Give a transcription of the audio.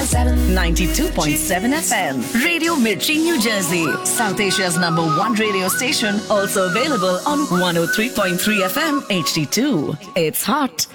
92.7 FM. Radio Mirchi, New Jersey. South Asia's #1 radio station. Also available on 103.3 FM HD2. It's hot